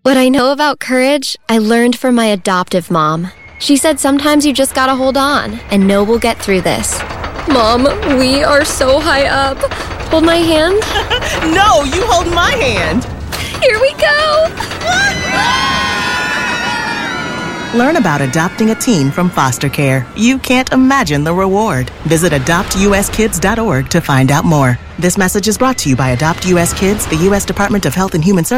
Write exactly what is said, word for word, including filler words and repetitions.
What I know about courage, I learned from my adoptive mom. She said sometimes you just gotta hold on and know we'll get through this. Mom, we are so high up. Hold my hand. No, you hold my hand. Here we go. Learn about adopting a teen from foster care. You can't imagine the reward. Visit adopt u s kids dot org to find out more. This message is brought to you by Adopt U S Kids, the U S Department of Health and Human Services.